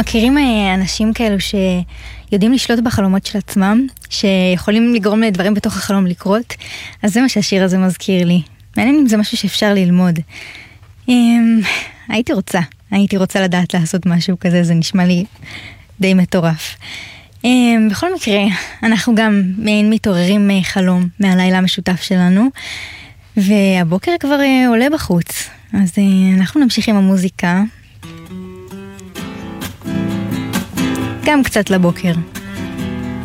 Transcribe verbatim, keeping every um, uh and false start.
מכירים אנשים כאלו שיודעים לשלוט בחלומות של עצמם, שיכולים לגרום לדברים בתוך החלום לקרות? אז זה מה שהשיר הזה מזכיר לי. מעניין אם זה משהו שאפשר ללמוד. הייתי רוצה, הייתי רוצה לדעת לעשות משהו כזה, זה נשמע לי די מטורף. בכל מקרה, אנחנו גם מעין מתעוררים מחלום מהלילה המשותף שלנו, והבוקר כבר עולה בחוץ. אז אנחנו נמשיך עם המוזיקה. גם קצת לבוקר.